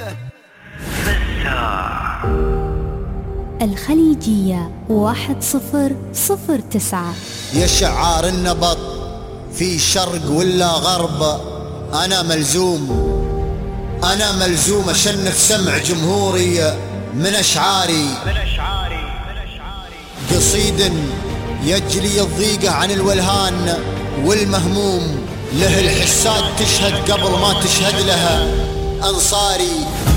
الخليجية 1009. يا شعار النبط في شرق ولا غرب، أنا ملزوم أشنف سمع جمهوري من أشعاري. قصيد يجلي الضيقة عن الولهان والمهموم، له الحسات تشهد قبل ما تشهد لها أنصاري.